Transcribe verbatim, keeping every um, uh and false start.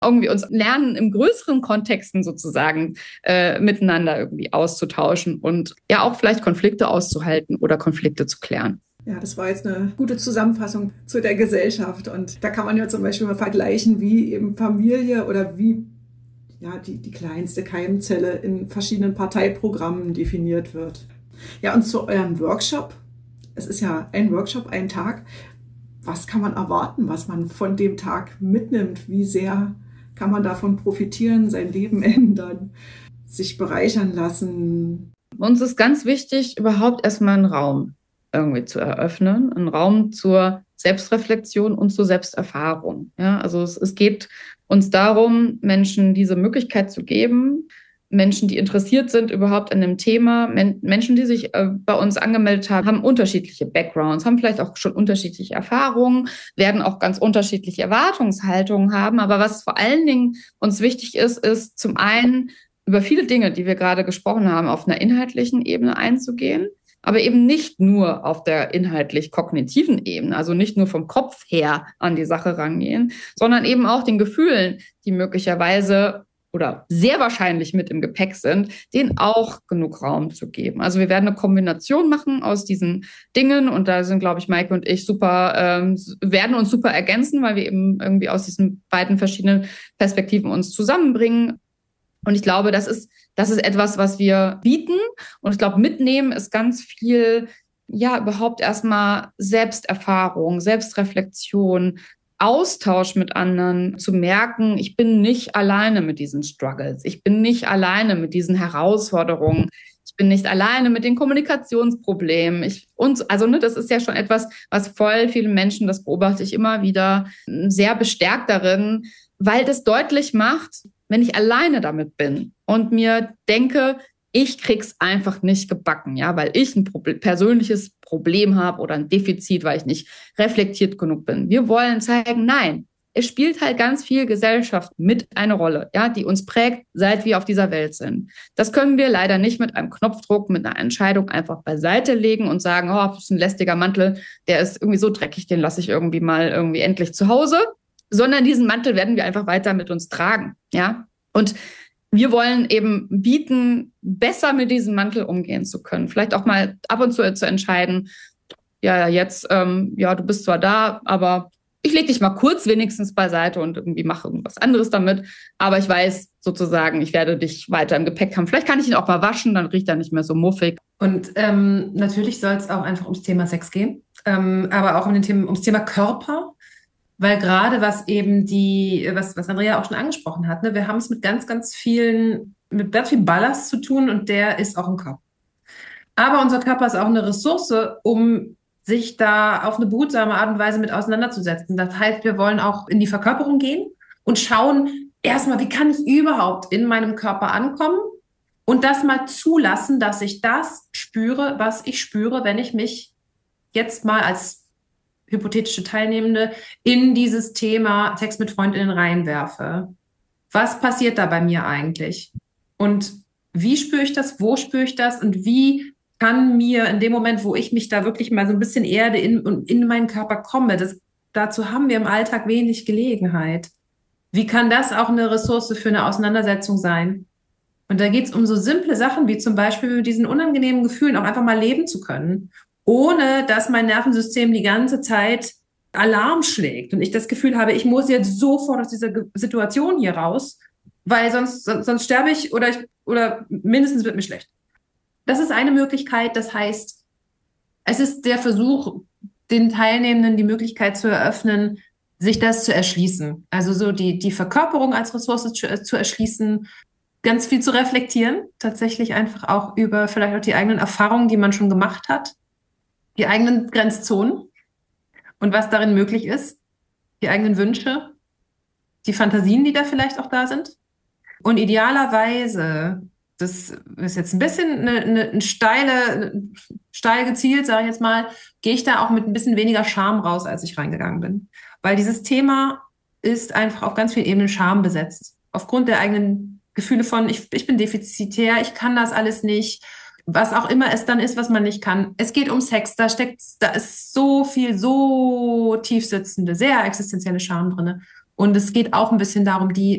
irgendwie uns lernen, im größeren Kontexten sozusagen äh, miteinander irgendwie auszutauschen und ja auch vielleicht Konflikte auszuhalten oder Konflikte zu klären. Ja, das war jetzt eine gute Zusammenfassung zu der Gesellschaft. Und da kann man ja zum Beispiel mal vergleichen, wie eben Familie oder wie ja, die, die kleinste Keimzelle in verschiedenen Parteiprogrammen definiert wird. Ja, und zu eurem Workshop. Es ist ja ein Workshop, ein Tag. Was kann man erwarten, was man von dem Tag mitnimmt? Wie sehr kann man davon profitieren, sein Leben ändern, sich bereichern lassen? Uns ist ganz wichtig, überhaupt erstmal einen Raum irgendwie zu eröffnen, einen Raum zur Selbstreflexion und zur Selbsterfahrung. Ja, also es, es geht uns darum, Menschen diese Möglichkeit zu geben, Menschen, die interessiert sind überhaupt an dem Thema, Men- Menschen, die sich äh, bei uns angemeldet haben, haben unterschiedliche Backgrounds, haben vielleicht auch schon unterschiedliche Erfahrungen, werden auch ganz unterschiedliche Erwartungshaltungen haben. Aber was vor allen Dingen uns wichtig ist, ist zum einen über viele Dinge, die wir gerade gesprochen haben, auf einer inhaltlichen Ebene einzugehen, aber eben nicht nur auf der inhaltlich-kognitiven Ebene, also nicht nur vom Kopf her an die Sache rangehen, sondern eben auch den Gefühlen, die möglicherweise oder sehr wahrscheinlich mit im Gepäck sind, denen auch genug Raum zu geben. Also wir werden eine Kombination machen aus diesen Dingen und da sind, glaube ich, Maike und ich super, ähm, werden uns super ergänzen, weil wir eben irgendwie aus diesen beiden verschiedenen Perspektiven uns zusammenbringen. Und ich glaube, das ist, das ist etwas, was wir bieten. Und ich glaube, mitnehmen ist ganz viel, ja, überhaupt erstmal Selbsterfahrung, Selbstreflexion, Austausch mit anderen, zu merken, ich bin nicht alleine mit diesen Struggles. Ich bin nicht alleine mit diesen Herausforderungen. Ich bin nicht alleine mit den Kommunikationsproblemen. Ich, und, also, ne, das ist ja schon etwas, was voll viele Menschen, das beobachte ich immer wieder, sehr bestärkt darin, weil das deutlich macht, wenn ich alleine damit bin und mir denke, ich krieg's einfach nicht gebacken, ja, weil ich ein Problem, persönliches Problem habe oder ein Defizit, weil ich nicht reflektiert genug bin. Wir wollen zeigen, nein, es spielt halt ganz viel Gesellschaft mit eine Rolle, ja, die uns prägt, seit wir auf dieser Welt sind. Das können wir leider nicht mit einem Knopfdruck, mit einer Entscheidung einfach beiseite legen und sagen, oh, das ist ein lästiger Mantel, der ist irgendwie so dreckig, den lasse ich irgendwie mal irgendwie endlich zu Hause, sondern diesen Mantel werden wir einfach weiter mit uns tragen, ja. Und wir wollen eben bieten, besser mit diesem Mantel umgehen zu können. Vielleicht auch mal ab und zu zu entscheiden, ja, jetzt, ähm, ja, du bist zwar da, aber ich lege dich mal kurz wenigstens beiseite und irgendwie mache irgendwas anderes damit. Aber ich weiß sozusagen, ich werde dich weiter im Gepäck haben. Vielleicht kann ich ihn auch mal waschen, dann riecht er nicht mehr so muffig. Und ähm, natürlich soll es auch einfach ums Thema Sex gehen, ähm, aber auch um den Thema, ums Thema Körper. Weil gerade was eben die, was, was Andrea auch schon angesprochen hat, ne, wir haben es mit ganz, ganz vielen, mit ganz viel Ballast zu tun und der ist auch im Körper. Aber unser Körper ist auch eine Ressource, um sich da auf eine behutsame Art und Weise mit auseinanderzusetzen. Das heißt, wir wollen auch in die Verkörperung gehen und schauen erstmal, wie kann ich überhaupt in meinem Körper ankommen und das mal zulassen, dass ich das spüre, was ich spüre, wenn ich mich jetzt mal als hypothetische Teilnehmende in dieses Thema Sex mit Freundinnen reinwerfe. Was passiert da bei mir eigentlich? Und wie spüre ich das? Wo spüre ich das? Und wie kann mir in dem Moment, wo ich mich da wirklich mal so ein bisschen Erde in, in meinen Körper komme, das, dazu haben wir im Alltag wenig Gelegenheit. Wie kann das auch eine Ressource für eine Auseinandersetzung sein? Und da geht es um so simple Sachen, wie zum Beispiel mit diesen unangenehmen Gefühlen auch einfach mal leben zu können, ohne dass mein Nervensystem die ganze Zeit Alarm schlägt und ich das Gefühl habe, ich muss jetzt sofort aus dieser Situation hier raus, weil sonst, sonst, sonst sterbe ich oder, ich oder mindestens wird mir schlecht. Das ist eine Möglichkeit. Das heißt, es ist der Versuch, den Teilnehmenden die Möglichkeit zu eröffnen, sich das zu erschließen. Also so die, die Verkörperung als Ressource zu, zu erschließen, ganz viel zu reflektieren, tatsächlich einfach auch über vielleicht auch die eigenen Erfahrungen, die man schon gemacht hat, die eigenen Grenzzonen und was darin möglich ist, die eigenen Wünsche, die Fantasien, die da vielleicht auch da sind. Und idealerweise, das ist jetzt ein bisschen eine, eine, eine steile, steil gezielt, sage ich jetzt mal, gehe ich da auch mit ein bisschen weniger Scham raus, als ich reingegangen bin. Weil dieses Thema ist einfach auf ganz vielen Ebenen Scham besetzt. Aufgrund der eigenen Gefühle von, ich, ich bin defizitär, ich kann das alles nicht, was auch immer es dann ist, was man nicht kann. Es geht um Sex, da steckt, da ist so viel, so tiefsitzende, sehr existenzielle Scham drin. Und es geht auch ein bisschen darum, die